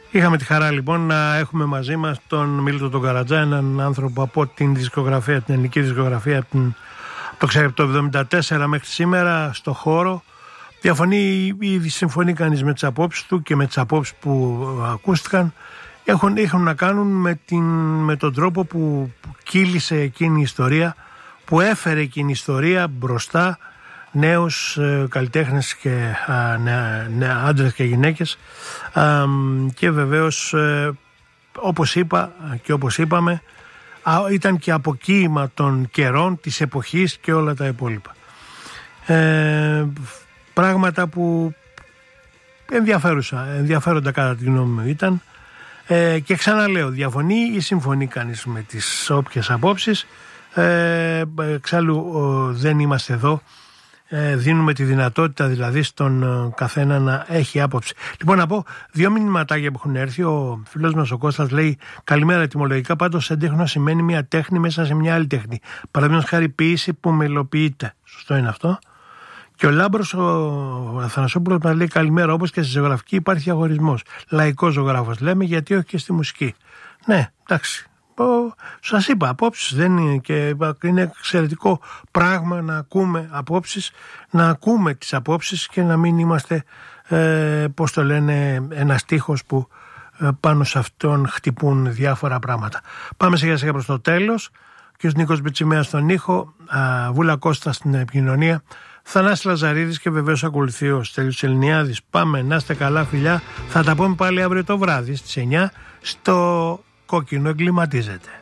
Είχαμε τη χαρά λοιπόν να έχουμε μαζί μας τον Μίλτο τον Καρατζά, έναν άνθρωπο από την δισκογραφία, την ελληνική δισκογραφία, το 1974 μέχρι σήμερα στο χώρο. Διαφωνεί ή συμφωνεί κανείς με τις απόψεις του και με τις απόψεις που ακούστηκαν. Έχουν να κάνουν με τον τρόπο που κύλησε εκείνη η ιστορία, που έφερε εκείνη η ιστορία μπροστά νέους καλλιτέχνες και άντρες και γυναίκες, και βεβαίως όπως είπα και όπως είπαμε ήταν και αποκοίημα των καιρών, της εποχής και όλα τα υπόλοιπα. Πράγματα που ενδιαφέροντα κατά τη γνώμη μου ήταν, και ξαναλέω, διαφωνεί ή συμφωνεί κανείς με τις όποιες απόψεις. Εξάλλου δεν είμαστε εδώ, δίνουμε τη δυνατότητα δηλαδή στον καθένα να έχει άποψη. Λοιπόν, να πω δύο μηνυματάκια που έχουν έρθει. Ο φίλος μας ο Κώστας λέει: καλημέρα, ετυμολογικά πάντως έντεχνο σημαίνει μια τέχνη μέσα σε μια άλλη τέχνη. Παραδείγματος χάρη ποίηση που μελοποιείται. Σωστό είναι αυτό. Και ο Λάμπρος ο Αθανασόπουλος μας λέει: καλημέρα, όπως και στη ζωγραφική υπάρχει διαχωρισμός. Λαϊκός ζωγράφος λέμε, γιατί όχι και στη μουσική. Ναι, εντάξει. Σας είπα, απόψεις δεν είναι, και είναι εξαιρετικό πράγμα να ακούμε απόψεις, να ακούμε τις απόψεις και να μην είμαστε, πώς το λένε, ένας τείχος που πάνω σε αυτόν χτυπούν διάφορα πράγματα. Πάμε σιγά σιγά προς το τέλος. Και ο Νίκος Μπιτσιμέας στον ήχο, Βούλα Κώστα στην επικοινωνία, Θανάσης Λαζαρίδης και βεβαίως ακολουθεί ο Στέλιος Ελληνιάδης. Πάμε, να είστε καλά φιλιά, θα τα πούμε πάλι αύριο το βράδυ στις 9 στο Κόκκινο εγκληματίζεται.